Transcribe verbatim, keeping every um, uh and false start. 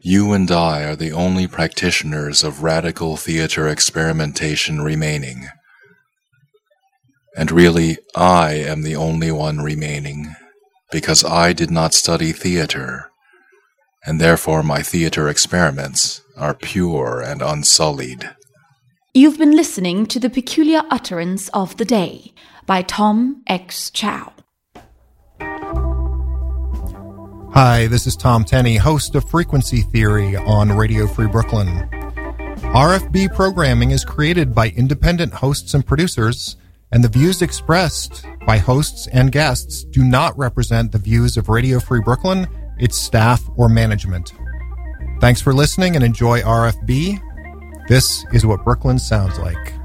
You and I are the only practitioners of radical theater experimentation remaining. And really, I am the only one remaining, because I did not study theater, and therefore my theater experiments are pure and unsullied. You've been listening to The Peculiar Utterance of the Day by Tom X. Chow. Hi, this is Tom Tenney, host of Frequency Theory on Radio Free Brooklyn. R F B programming is created by independent hosts and producers, and the views expressed by hosts and guests do not represent the views of Radio Free Brooklyn, its staff, or management. Thanks for listening and enjoy R F B. This is what Brooklyn sounds like.